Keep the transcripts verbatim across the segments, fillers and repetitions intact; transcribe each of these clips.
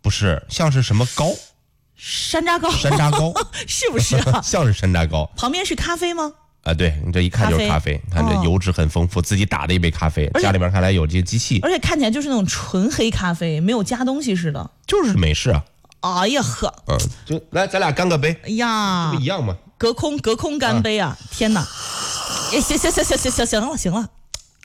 不是，像是什么糕？ 山楂糕。 山楂糕是不是啊？ 像是山楂糕。 旁边是咖啡吗？ 啊，对，你这一看就是咖啡，咖啡看这油脂很丰富，哦、自己打的一杯咖啡，家里面看来有这些机器， 而且看起来就是那种纯黑咖啡，没有加东西似的， 就是美式啊。 哎呀呵， 嗯，就来咱俩干个杯。 哎呀， 这不一样吗？ 隔空隔空干杯啊！啊天哪！哎，行行行行行行行了行了，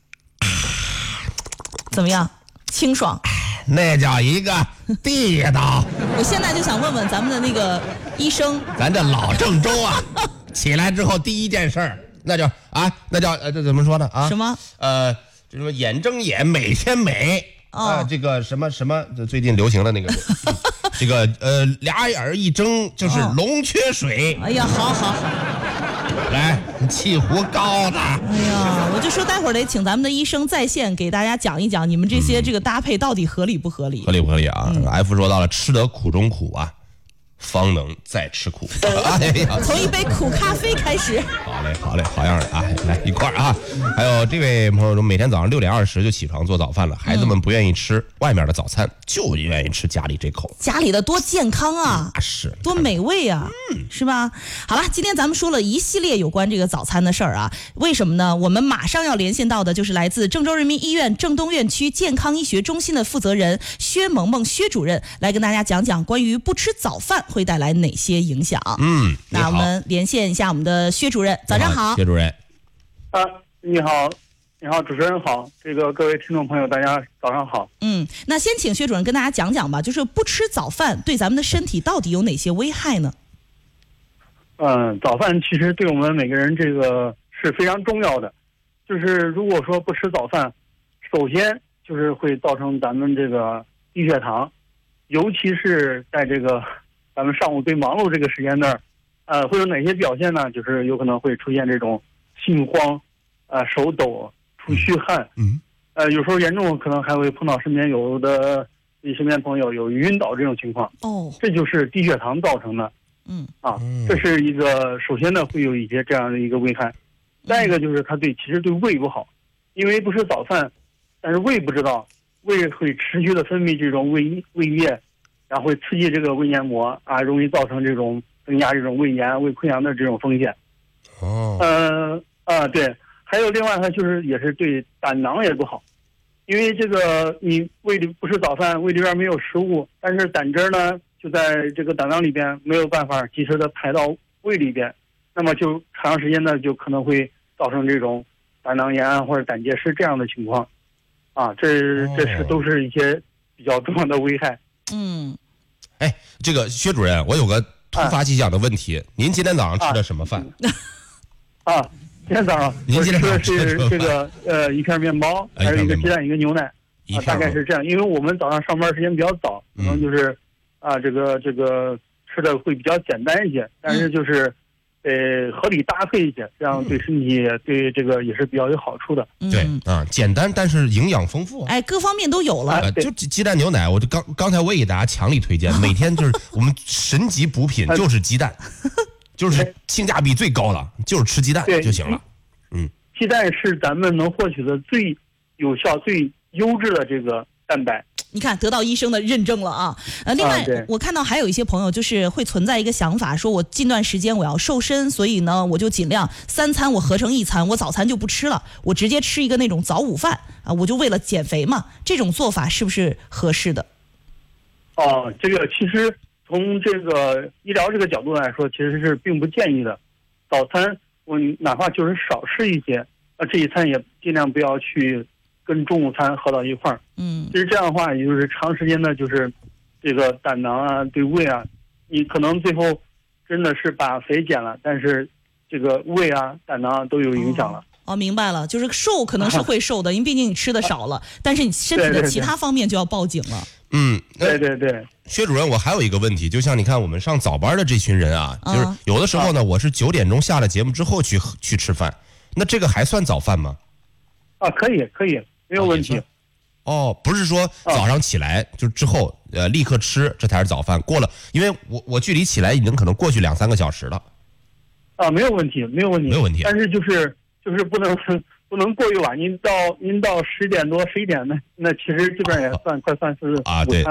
怎么样？清爽。 那叫一个地道。 我现在就想问问咱们的那个医生， 咱这老郑州啊。起来之后第一件事儿，那叫啊，那叫呃，这怎么说呢啊？ 什么？ 呃，这什么眼睁眼，每天美啊、呃，这个什么什么，最近流行的那个，这个呃，俩眼一睁就是龙缺水。 哦、哎呀，好好， 来气壶高的。哎呀，我就说待会儿得请咱们的医生在线给大家讲一讲，你们这些这个搭配到底合理不合理？ 合理不合理啊、嗯、？F 说到了，吃得苦中苦啊。方能再吃苦。哎呀， 从一杯苦咖啡开始。 好嘞，好嘞，好样的啊！来一块儿啊！还有这位朋友说，每天早上六点二十就起床做早饭了，孩子们不愿意吃外面的早餐，就愿意吃家里这口。 家里的多健康啊！ 是， 多美味啊！嗯，是吧？好了，今天咱们说了一系列有关这个早餐的事儿啊。为什么呢？我们马上要连线到的就是来自郑州人民医院郑东院区健康医学中心的负责人薛萌萌薛主任，来跟大家讲讲关于不吃早饭会带来哪些影响。 嗯， 那我们连线一下我们的薛主任，早上好。 薛主任。 啊，你好，你好，主持人好，这个各位听众朋友，大家早上好。 嗯，那先请薛主任跟大家讲讲吧，就是不吃早饭对咱们的身体到底有哪些危害呢？ 嗯，早饭其实对我们每个人这个是非常重要的。就是如果说不吃早饭，首先就是会造成咱们这个低血糖，尤其是在这个咱们上午最忙碌这个时间段，呃，会有哪些表现呢？就是有可能会出现这种心慌，呃，手抖、出虚汗， 嗯， 呃，有时候严重可能还会碰到身边有的你身边朋友有晕倒这种情况。 哦， 这就是低血糖造成的。 嗯， 啊，这是一个首先呢会有一些这样的一个危害。再一个就是它对其实对胃不好，因为不吃早饭，但是胃不知道，胃会持续的分泌这种胃胃液，然后会刺激这个胃黏膜啊，容易造成这种增加这种胃炎、胃溃疡的这种风险。 哦， 呃啊对，还有另外它就是也是对胆囊也不好，因为这个你胃里不吃早饭，胃里边没有食物，但是胆汁呢就在这个胆囊里边没有办法及时的排到胃里边。那么就长时间的就可能会造成这种胆囊炎或者胆结石这样的情况，啊，这这是都是一些比较重要的危害。 嗯， 哎，这个薛主任，我有个突发奇想的问题，啊、您今天早上吃的什么饭？ 啊，啊今天早上您今天吃的是这个呃一片面包，还有一个鸡蛋一个牛奶，啊，大概是这样。因为我们早上上班时间比较早，可能就是、嗯、啊这个这个吃的会比较简单一些，但是就是。嗯呃，合理搭配一些，这样对身体、嗯、对这个也是比较有好处的。 对啊，简单但是营养丰富， 哎，各方面都有了。 啊、就鸡蛋牛奶，我就刚刚才我也给大家强力推荐，每天就是我们神级补品就是鸡蛋，就是性价比最高的，就是吃鸡蛋就行了。嗯， 鸡蛋是咱们能获取的最有效、最优质的这个蛋白。 你看，得到医生的认证了啊！呃，另外、啊，我看到还有一些朋友就是会存在一个想法，说我近段时间我要瘦身，所以呢，我就尽量三餐我合成一餐，我早餐就不吃了，我直接吃一个那种早午饭啊，我就为了减肥嘛。这种做法是不是合适的？ 哦，这个其实从这个医疗这个角度来说，其实是并不建议的。早餐我哪怕就是少吃一些，那这一餐也尽量不要去。跟中午餐合到一块儿， 嗯， 其实这样的话，也就是长时间的，就是这个胆囊啊，对胃啊，你可能最后真的是把肥减了，但是这个胃啊、胆囊啊都有影响了。 哦，哦明白了，就是瘦可能是会瘦的，因为毕竟你吃的少了，但是你身体的其他方面就要报警了。 嗯， 对对对。 薛主任，我还有一个问题，就像你看我们上早班的这群人啊，就是有的时候呢，啊、我是九点钟下了节目之后去去吃饭，那这个还算早饭吗？ 啊，可以可以。没有问题， 哦，不是说早上起来、哦、就之后呃立刻吃，这才是早饭。过了，因为我我距离起来已经可能过去两三个小时了。 啊，没有问题，没有问题， 没有问题。 但是就是就是不能不能过于晚，您到您到十点多十一点那那其实基本上也算快算是啊，对。